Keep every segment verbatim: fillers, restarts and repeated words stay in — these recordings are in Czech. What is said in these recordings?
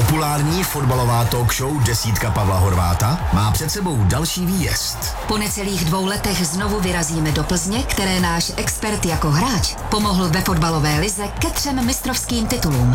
Populární fotbalová talk show Desítka Pavla Horváta má před sebou další výjezd. Po necelých dvou letech znovu vyrazíme do Plzně, které náš expert jako hráč pomohl ve fotbalové lize ke třem mistrovským titulům.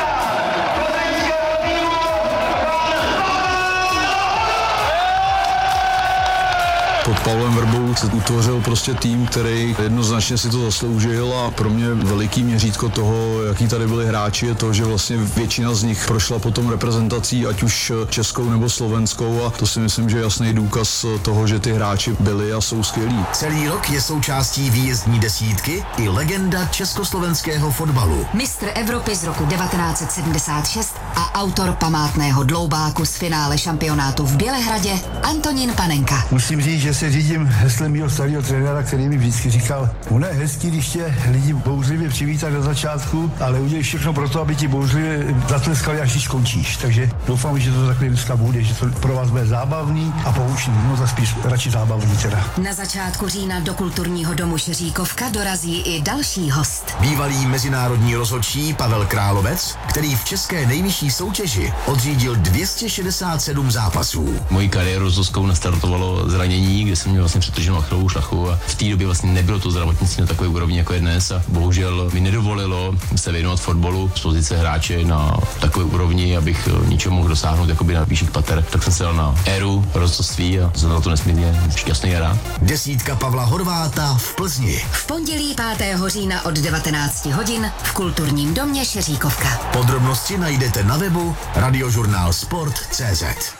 Pod Pavlem Vrbou se utvořil prostě tým, který jednoznačně si to zasloužil a pro mě veliký měřítko toho, jaký tady byli hráči, je to, že vlastně většina z nich prošla potom reprezentací, ať už českou nebo slovenskou, a to si myslím, že je jasný důkaz toho, že ty hráči byli a jsou skvělí. Celý rok je součástí výjezdní desítky i legenda československého fotbalu. Mistr Evropy z roku devatenáct set sedmdesát šest a autor památného dloubáku z finále šampionátu v Bělehradě Antonín Panenka. Musím říct, že se řídím heslem mého starého trenéra, který mi vždycky říkal, ono je hezký, když tě lidi bouřlivě přivítají na začátku, ale udělej všechno pro to, aby ti bouřlivě zatleskali, až když skončíš. Takže doufám, že to takhle dneska bude, že to pro vás bude zábavný a poučný. No za spíš radši zábavný teda. Na začátku října do kulturního domu Šeříkovka dorazí i další host. Bývalý mezinárodní rozhodčí Pavel Královec, který v české nejvyšší soutěži odřídil dvě stě šedesát sedm zápasů. Moji kariéru s Zuzkou nastartovalo zranění, kde jsem měl vlastně přetrženou achilovou šlachu, a v té době vlastně nebylo to zdravotnictví na takové úrovni, jako je dnes, a bohužel mi nedovolilo se věnovat fotbalu z pozice hráče na takové úrovni, abych ničeho mohl dosáhnout jakoby na vyšších pater. Tak jsem se dal na éru rozhodcovství a jsem na to nesmírně šťastný a rád. Desítka Pavla Horváta v Plzni. V pondělí pátého října od devatenácti hodin v kulturním domě Šeříkovka. Podrobnosti najdete na webu radiožurnál sport tečka cé zet.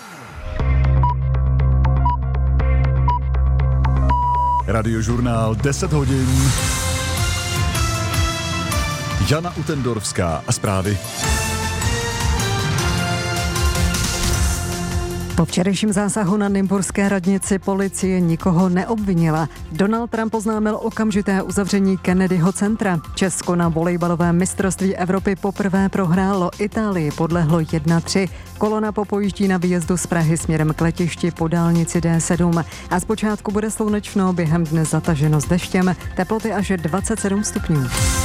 Radiožurnál deset hodin. Jana Utendorská a zprávy. Po včerejším zásahu na nymburské radnici policie nikoho neobvinila. Donald Trump oznámil okamžité uzavření Kennedyho centra. Česko na volejbalovém mistrovství Evropy poprvé prohrálo, Itálii podlehlo jedna tři. Kolona popojíždí na výjezdu z Prahy směrem k letišti po dálnici D sedm. A zpočátku bude slunečno, během dne zataženo s deštěm, teploty až dvacet sedm stupňů.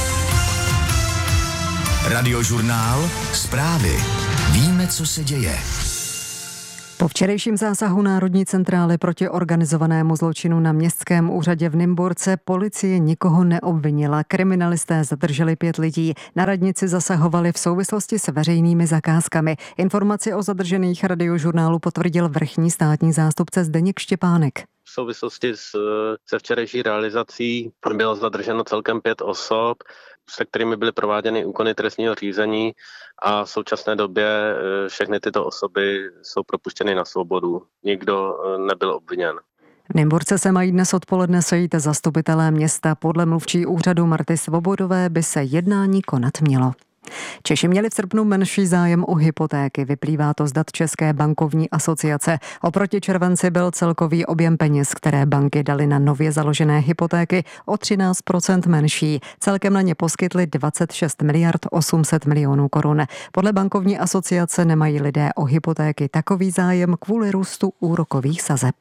Radiožurnál zprávy. Víme, co se děje. Po včerejším zásahu Národní centrály proti organizovanému zločinu na městském úřadě v Nymburce policie nikoho neobvinila. Kriminalisté zadrželi pět lidí. Na radnici zasahovali v souvislosti s veřejnými zakázkami. Informaci o zadržených Radiožurnálu potvrdil vrchní státní zástupce Zdeněk Štěpánek. V souvislosti s, se včerejší realizací bylo zadrženo celkem pět osob, se kterými byly prováděny úkony trestního řízení, a v současné době všechny tyto osoby jsou propuštěny na svobodu. Nikdo nebyl obviněn. V Nymburce se mají dnes odpoledne sejít zastupitelé města. Podle mluvčí úřadu Marty Svobodové by se jednání konat mělo. Češi měli v srpnu menší zájem o hypotéky, vyplývá to z dat České bankovní asociace. Oproti červenci byl celkový objem peněz, které banky dali na nově založené hypotéky, o třináct procent menší. Celkem na ně poskytli dvacet šest miliard osm set milionů korun. Podle bankovní asociace nemají lidé o hypotéky takový zájem kvůli růstu úrokových sazeb.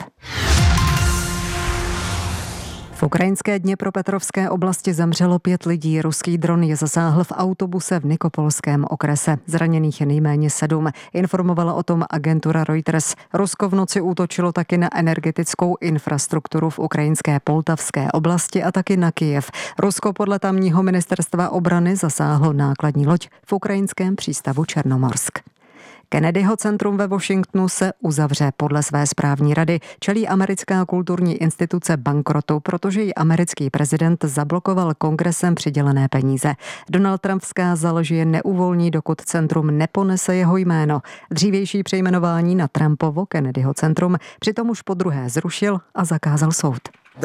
V ukrajinské Dněpropetrovské oblasti zemřelo pět lidí. Ruský dron je zasáhl v autobuse v Nikopolském okrese. Zraněných je nejméně sedm. Informovala o tom agentura Reuters. Rusko v noci útočilo taky na energetickou infrastrukturu v ukrajinské Poltavské oblasti a taky na Kyjev. Rusko podle tamního ministerstva obrany zasáhlo nákladní loď v ukrajinském přístavu Černomorsk. Kennedyho centrum ve Washingtonu se uzavře. Podle své správní rady čelí americká kulturní instituce bankrotu, protože ji americký prezident zablokoval kongresem přidělené peníze. Donald Trump vzkázal, že je neuvolní, dokud centrum neponese jeho jméno. Dřívější přejmenování na Trumpovo Kennedyho centrum přitom už podruhé zrušil a zakázal soud.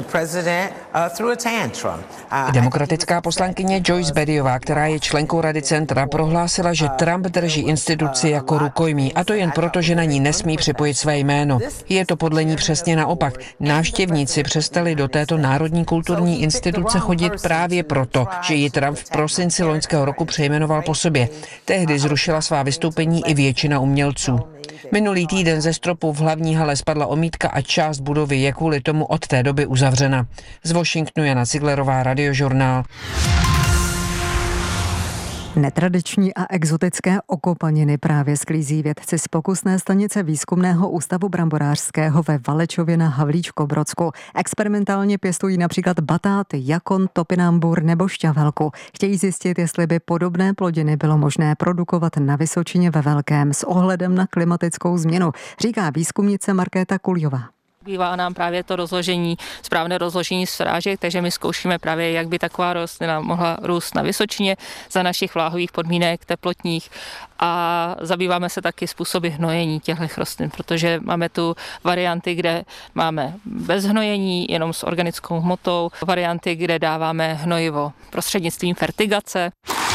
Demokratická poslankyně Joyce Bediová, která je členkou Rady centra, prohlásila, že Trump drží instituci jako rukojmí, a to jen proto, že na ní nesmí připojit své jméno. Je to podle ní přesně naopak. Návštěvníci přestali do této národní kulturní instituce chodit právě proto, že ji Trump v prosinci loňského roku přejmenoval po sobě. Tehdy zrušila svá vystoupení i většina umělců. Minulý týden ze stropu v hlavní hale spadla omítka a část budovy je kvůli tomu od té doby uzavřena. Z Washingtonu Jana Ciglerová, Radiožurnál. Netradiční a exotické okopaniny právě sklízí vědci z pokusné stanice Výzkumného ústavu bramborářského ve Valečově na Havlíčkobrodsku. Experimentálně pěstují například batáty, jakon, topinambur nebo šťavelku. Chtějí zjistit, jestli by podobné plodiny bylo možné produkovat na Vysočině ve velkém s ohledem na klimatickou změnu, říká výzkumnice Markéta Kuljová. Bývá nám právě to rozložení, správné rozložení srážek, takže my zkoušíme právě, jak by taková rostlina mohla růst na Vysočině za našich vláhových podmínek, teplotních, a zabýváme se taky způsoby hnojení těchto rostlin, protože máme tu varianty, kde máme bez hnojení, jenom s organickou hmotou, varianty, kde dáváme hnojivo prostřednictvím fertigace.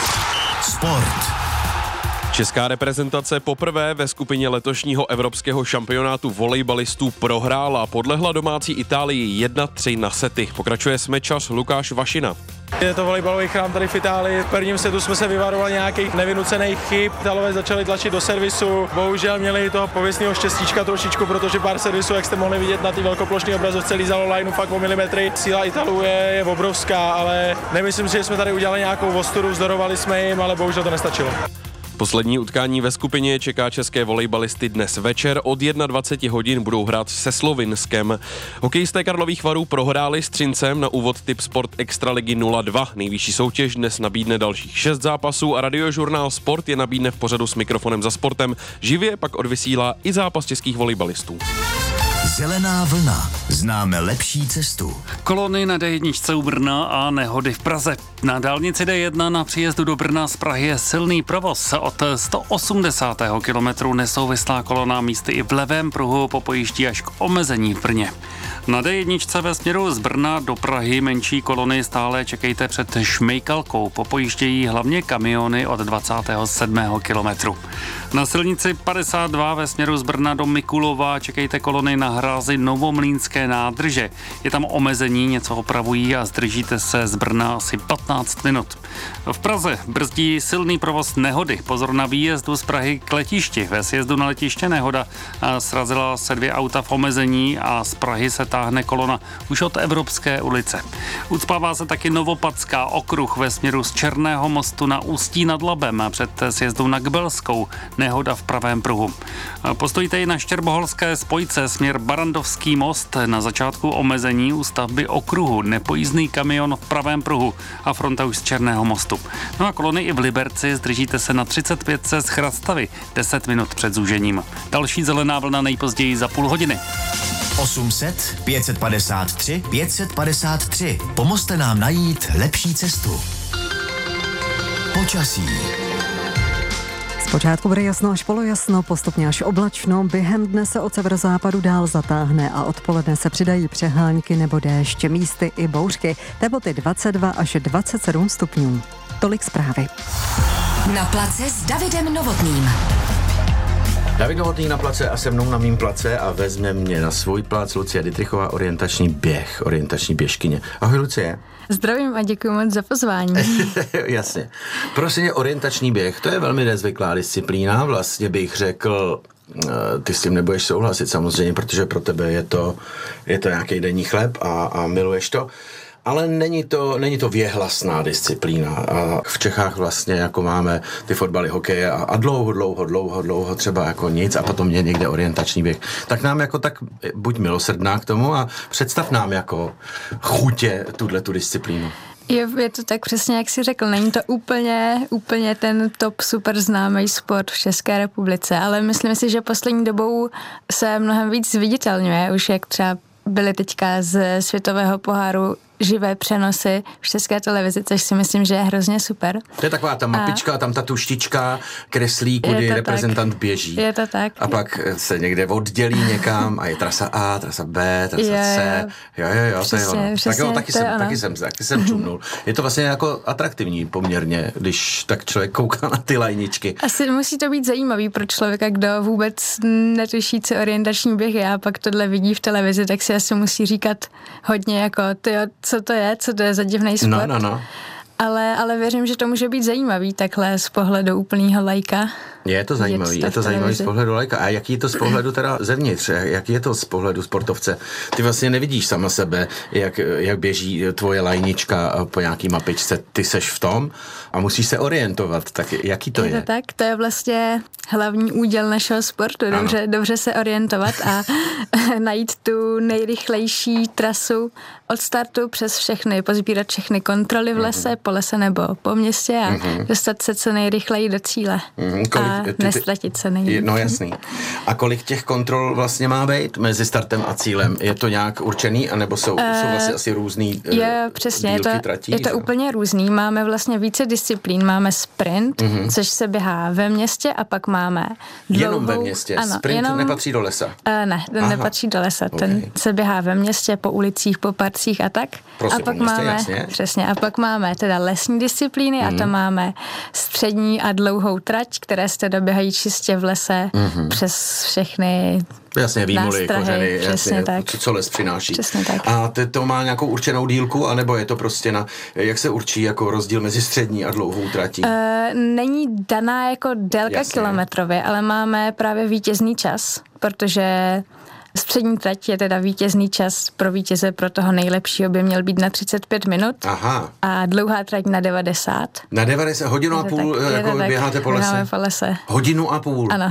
Sport. Česká reprezentace poprvé ve skupině letošního evropského šampionátu volejbalistů prohrála, podlehla domácí Itálii jedna tři na sety. Pokračuje smečař Lukáš Vašina. Je to volejbalový chrám tady v Itálii. V prvním setu jsme se vyvarovali nějakých nevynucených chyb. Italové začali tlačit do servisu. Bohužel měli toho pověstného štěstíčka trošičku, protože pár servisů, jak jste mohli vidět na té velkoplošné obrazovce, lízalo lineu fakt o milimetry. Síla Italů je, je obrovská, ale nemyslím si, že jsme tady udělali nějakou ostudu, vzdorovali jsme jim, ale bohužel to nestačilo. Poslední utkání ve skupině čeká české volejbalisty dnes večer. Od dvacet jedna hodin budou hrát se Slovinskem. Hokejisté Karlových Varů prohráli s Třincem na úvod Tip Sport Extraligy nula dva. Nejvyšší soutěž dnes nabídne dalších šest zápasů a radiožurnál Sport je nabídne v pořadu S mikrofonem za sportem. Živě pak odvysílá i zápas českých volejbalistů. Zelená vlna. Známe lepší cestu. Kolony na dé jedna u Brna a nehody v Praze. Na dálnici dé jedna na příjezdu do Brna z Prahy je silný provoz. Od sto osmdesátého kilometru nesouvislá kolona místy i v levém pruhu popojíždí až k omezení v Brně. Na dé jedna ve směru z Brna do Prahy menší kolony stále čekejte před Šmejkalkou. Popojíždějí hlavně kamiony od dvacátého sedmého kilometru. Na silnici padesát dva ve směru z Brna do Mikulova čekejte kolony na hrázi Novomlýnské nádrže. Je tam omezení, něco opravují a zdržíte se z Brna asi patnáct minut. V Praze brzdí silný provoz nehody. Pozor na výjezdu z Prahy k letišti. Ve sjezdu na letiště nehoda srazila se dvě auta v omezení a z Prahy se táhne kolona už od Evropské ulice. Ucpává se taky Novopadská okruh ve směru z Černého mostu na Ústí nad Labem před sjezdou na Gbelskou. Nehoda v pravém pruhu. Postojíte i na Štěrboholské spojce směr Barandovský most. Na začátku omezení u stavby okruhu. Nepojízdný kamion v pravém pruhu a fronta už z Černého mostu. No a kolony i v Liberci zdržíte se na třicet pět z Chrastavy deset minut před zúžením. Další zelená vlna nejpozději za půl hodiny. osm set, pět set padesát tři, pět set padesát tři. Pomozte nám najít lepší cestu. Počasí. Zpočátku bude jasno až polojasno, postupně až oblačno, během dne se od severozápadu dál zatáhne a odpoledne se přidají přehánky nebo déšť, místy i bouřky, teploty dvacet dva až dvacet sedm stupňů. Tolik zprávy. Na place s Davidem Novotným. David Novotný na place a se mnou na mým place a vezme mě na svůj plac Lucie Dittrichová, orientační běh, orientační běžkyně. Ahoj, Lucie. Zdravím a děkuji moc za pozvání. Jasně. Prosím mě, orientační běh, to je velmi nezvyklá disciplína, vlastně bych řekl, ty s tím nebudeš souhlasit samozřejmě, protože pro tebe je to, je to nějaký denní chleb a, a miluješ to. Ale není to, není to věhlasná disciplína a v Čechách vlastně jako máme ty fotbaly, hokeje a, a dlouho, dlouho, dlouho, dlouho třeba jako nic a potom je někde orientační běh. Tak nám jako tak buď milosrdná k tomu a představ nám jako chutě tuhle tu disciplínu. Je, je to tak přesně, jak jsi řekl, není to úplně, úplně ten top super známý sport v České republice, ale myslím si, že poslední dobou se mnohem víc zviditelňuje, už jak třeba byly teďka z světového poháru živé přenosy v České televizi, což si myslím, že je hrozně super. To je taková ta mapička, a tam ta tuštička kreslí, kudy reprezentant tak. běží. Je to tak. A pak se někde oddělí někam a je trasa A, trasa B, trasa je, C. Jo, jo, jo, přesně, to je ono. Tak jo, taky, jsem, ono. taky jsem, taky jsem čumnul. Je to vlastně jako atraktivní poměrně, když tak člověk kouká na ty lajničky. Asi musí to být zajímavý pro člověka, kdo vůbec netuší, co orientační běh je a pak tohle vidí v televizi, tak si asi musí říkat hodně jako, tyjo, co to je, co to je za divnej sport. No, no, no. Ale, ale věřím, že to může být zajímavý takhle z pohledu úplnýho lajka. Je to zajímavý, je to zajímavý z pohledu lajka. A jaký je to z pohledu teda zevnitř? Jaký je to z pohledu sportovce? Ty vlastně nevidíš sama sebe, jak, jak běží tvoje lajnička po nějaký mapičce. Ty seš v tom a musíš se orientovat. Tak jaký to je? Je to tak, to je vlastně hlavní úděl našeho sportu. Dobře, dobře se orientovat a najít tu nejrychlejší trasu od startu přes všechny, pozbírat všechny kontroly v lese, mm-hmm. po lese nebo po městě a mm-hmm. dostat se co nejrychleji do cíle. Mm-hmm. Kolik, a ty, ty, nestratit se nejrychleji. No jasný. A kolik těch kontrol vlastně má být mezi startem a cílem? Je to nějak určený, anebo jsou, uh, jsou vlastně asi různý uh, je, přesně, dílky je to, tratí? Je to že? úplně různý. Máme vlastně více disciplín. Máme sprint, mm-hmm. což se běhá ve městě a pak máme dlouhou... Jenom ve městě? Ano, sprint jenom, nepatří do lesa? Uh, ne, ten Aha. nepatří do lesa. Okay. Ten se běhá ve městě, po ulicích, po parcích a tak. Prosím, a pak městě, máme, jasně. přesně, a pak máme teda lesní disciplíny mm. a to máme střední a dlouhou trať, které se teda běhají čistě v lese mm-hmm. přes všechny jasně, výmoly, kořeny, jasně, tak. Co, co les přináší. Přesně tak. A to, to má nějakou určenou dílku, anebo je to prostě na, jak se určí jako rozdíl mezi střední a dlouhou tratí? Uh, není daná jako délka jasně. kilometrově, ale máme právě vítězný čas, protože střední trať je teda vítězný čas pro vítěze, pro toho nejlepšího by měl být na třicet pět minut. Aha. A dlouhá trať na devadesát. Na devadesát, hodinu a půl tak, jako běháte po lese? Běháme po lese. Hodinu a půl? Ano.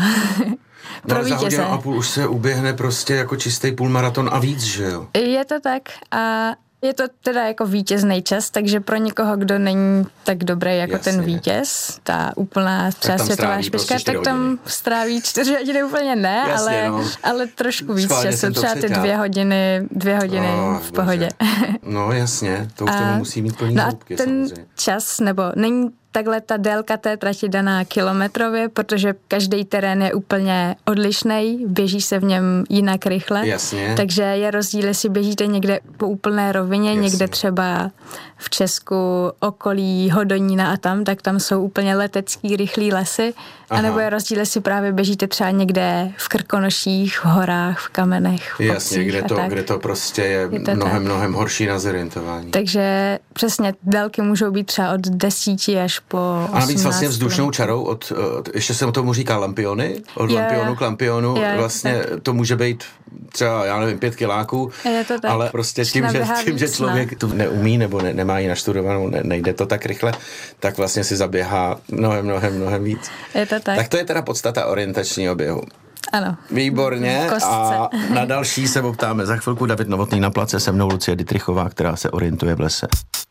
No ale za hodinu a půl už se uběhne prostě jako čistý půlmaraton a víc, že jo? Je to tak a je to teda jako vítězný čas, takže pro někoho, kdo není tak dobrý jako jasně. ten vítěz, ta úplná třeba světová špička, prostě tak tam stráví čtyři hodiny úplně ne, jasně, ale, no. ale trošku víc Schválně času, třeba ty dvě hodiny, dvě hodiny oh, v pohodě. No jasně, to už a, tomu musí mít plný no hloubky, a ten samozřejmě. čas, nebo není takhle ta délka té trati daná kilometrově, protože každý terén je úplně odlišnej, běží se v něm jinak rychle. Jasně. Takže je rozdíl, jestli běžíte někde po úplné rovině, jasně. někde třeba v Česku okolí Hodonína a tam, tak tam jsou úplně letecký rychlý lesy. Aha. A nebo je rozdíl, jestli právě běžíte třeba někde v Krkonoších, v horách, v kamenech, v jasně, kde to, kde to prostě je, je to mnohem, tak. mnohem horší na zorientování. Takže přesně délky můžou být třeba od desíti až po osmnáct. A navíc vlastně vzdušnou čarou, od, od, ještě se tomu říká lampiony, od je, lampionu k lampionu, je, vlastně tak. to může být třeba, já nevím, pět kiláků, ale prostě tím, že, tím, že člověk to neumí nebo ne, nemá ji naštudovanou, ne, nejde to tak rychle, tak vlastně si zaběhá mnohem, mnohem, mnohem víc. Je to tak. Tak to je teda podstata orientačního běhu. Ano. Výborně. A na další se poptáme za chvilku. David Novotný na place, se mnou Lucie Dittrichová, která se orientuje v lese.